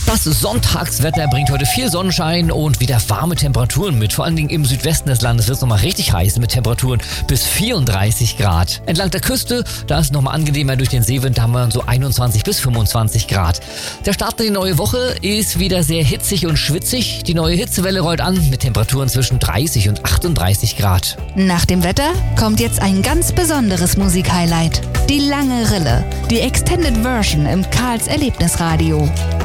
Das Sonntagswetter bringt heute viel Sonnenschein und wieder warme Temperaturen mit. Vor allen Dingen im Südwesten des Landes wird es nochmal richtig heiß mit Temperaturen bis 34 Grad. Entlang der Küste, da ist es nochmal angenehmer durch den Seewind, da haben wir so 21 bis 25 Grad. Der Start in die neue Woche ist wieder sehr hitzig und schwitzig. Die neue Hitzewelle rollt an mit Temperaturen zwischen 30 und 38 Grad. Nach dem Wetter kommt jetzt ein ganz besonderes Musikhighlight. Die lange Rille, die Extended Version im Karls Erlebnisradio.